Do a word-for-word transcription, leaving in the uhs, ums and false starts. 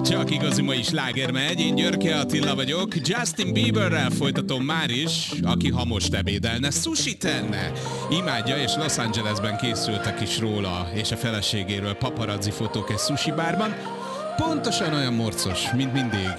Csak igazi mai sláger megy, én Györke Attila vagyok. Justin Bieberrel folytatom már is, aki ha most ebédelne, sushi tenne. Imádja, és Los Angelesben készültek is róla és a feleségéről paparazzi fotók egy sushi bárban. Pontosan olyan morcos, mint mindig,